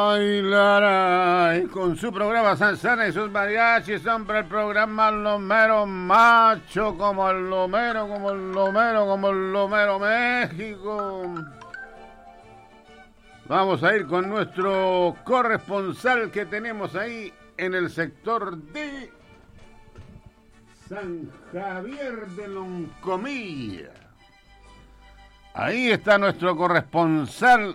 Bailará con su programa Sansana y sus mariachis, siempre el programa Lomero Macho, como el Lomero, como el Lomero, como el Lomero México. Vamos a ir con nuestro corresponsal que tenemos ahí en el sector de San Javier de Loncomilla. Ahí está nuestro corresponsal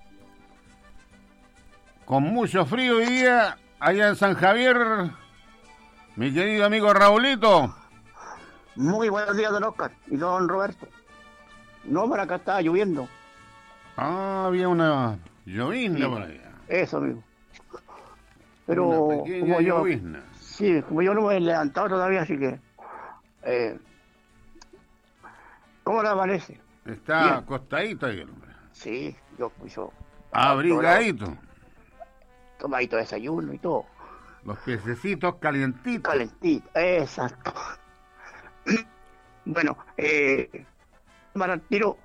con mucho frío hoy día allá en San Javier, mi querido amigo Raulito. Muy buenos días, don Oscar y don Roberto. No, para acá estaba lloviendo. Ah, había una llovizna Sí, por allá. eso mismo. Pero Una pequeña como yo, llovizna. sí, como yo no me he levantado todavía, así que, ¿cómo le amanece? Está Bien. acostadito ahí el hombre. Sí, yo Abrigadito. tomadito de desayuno y todo. Los piececitos calientitos. Calentito, exacto. Bueno, para el tiro,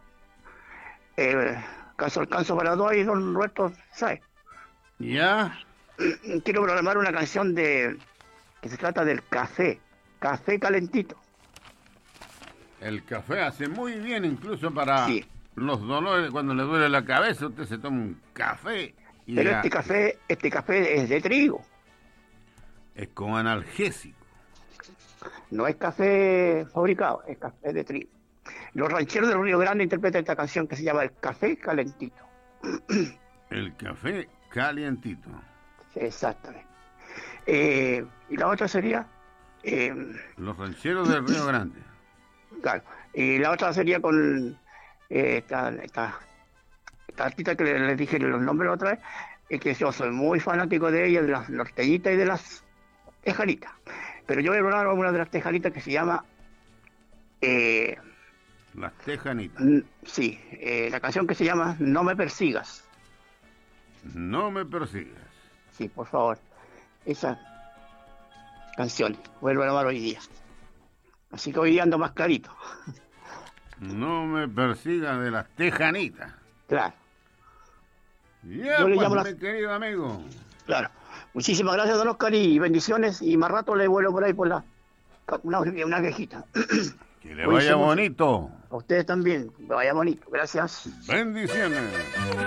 alcanzo para dos y don Roberto, ¿sabes? Ya. Quiero programar una canción que se trata del café calentito. El café hace muy bien incluso para Sí. los dolores. Cuando le duele la cabeza, usted se toma un café y Pero ya este café es de trigo, es como analgésico. no es café fabricado, es café de trigo. Los rancheros del Río Grande interpretan esta canción que se llama El Café Calentito. El café calientito. Exactamente. Y la otra sería, Los rancheros del Río Grande. claro, y la otra sería con esta artista que les dije los nombres la otra vez, que yo soy muy fanático de ella, de las norteñitas y de las tejanitas. Pero yo voy a hablar de una de las tejanitas que se llama, Las tejanitas. sí, la canción que se llama No me persigas. No me persigas. Sí, por favor. Esa canción vuelvo a grabar hoy día. Así que hoy día ando más clarito. No me persigas de las tejanitas. Claro, Ya, Yo le pues, llamo mi querido amigo. claro. Muchísimas gracias, don Oscar, y bendiciones. Y más rato le vuelo por ahí por una viejita. Que le vaya Buenísimo. bonito. A ustedes también. Que vaya bonito. Gracias. Bendiciones.